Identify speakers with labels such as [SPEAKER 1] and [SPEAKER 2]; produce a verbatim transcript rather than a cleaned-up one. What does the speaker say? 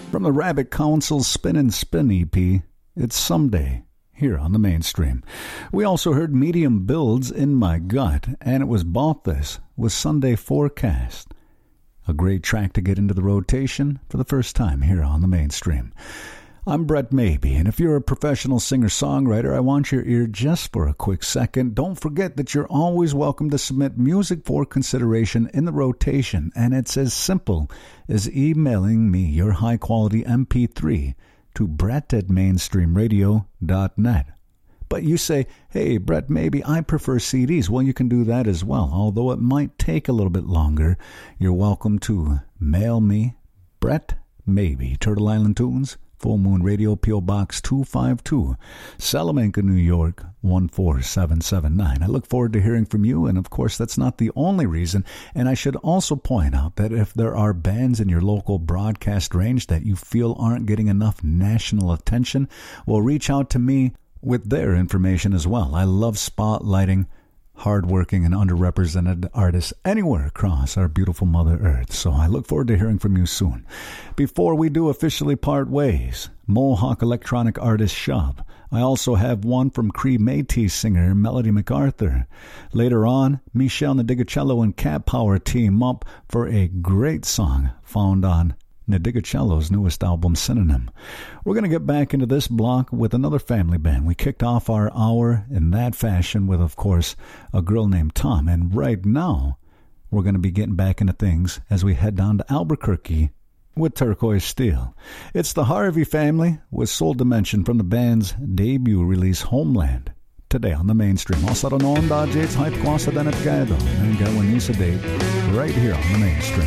[SPEAKER 1] From the Rabbit Council's Spin and Spin E P, it's Someday, here on the Mainstream. We also heard Medium Builds, In My Gut, and it was Bought This with Sunday Forecast. A great track to get into the rotation for the first time here on the Mainstream. I'm Brett Maybe, and if you're a professional singer-songwriter, I want your ear just for a quick second. Don't forget that you're always welcome to submit music for consideration in the rotation, and it's as simple as emailing me your high-quality M P three to brett at mainstream radio dot net. But you say, hey, Brett, maybe I prefer C Ds. Well, you can do that as well, although it might take a little bit longer. You're welcome to mail me, Brett Maybe, Turtle Island Tunes, Full Moon Radio, P O. Box two five two, Salamanca, New York, one four seven seven nine. I look forward to hearing from you, and of course, that's not the only reason. And I should also point out that if there are bands in your local broadcast range that you feel aren't getting enough national attention, well, reach out to me with their information as well. I love spotlighting hardworking and underrepresented artists anywhere across our beautiful Mother Earth. So I look forward to hearing from you soon. Before we do officially part ways, Mohawk electronic artist Shub. I also have one from Cree Métis singer Melody MacArthur. Later on, Michelle Nadigacello and Cat Power team up for a great song found on Nadigacello's newest album, Synonym. We're going to get back into this block with another family band. We kicked off our hour in that fashion with, of course, a girl named Tom. And right now, we're going to be getting back into things as we head down to Albuquerque with Turquoise Steel. It's the Harvey family with Soul Dimension from the band's debut release, Homeland. Today on the Mainstream. Also, noon, Dodgets, Hype Quasa, Danet Gado, and Gawanisa Date, right here on the Mainstream.